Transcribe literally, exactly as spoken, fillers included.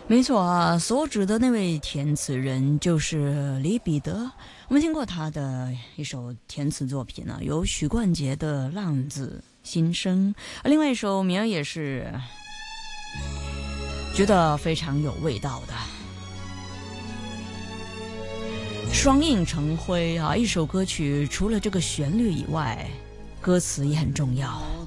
没错啊，所指的那位填词人就是李彼得。我们听过他的一首填词作品呢、啊，有许冠杰的《浪子心声》，另外一首名儿也是觉得非常有味道的《双映成辉》啊。一首歌曲除了这个旋律以外，歌词也很重要。